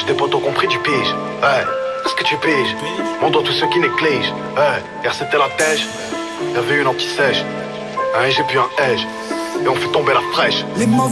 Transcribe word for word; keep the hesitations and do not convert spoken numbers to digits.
J'ai des potos compris du pige. Ouais, est-ce que tu piges? Mon doigt tous ceux qui négligent. Ouais, hier c'était la tèche. Y'avait une anti-sèche. Un et j'ai bu un edge. Et on fait tomber la fraîche. Les mots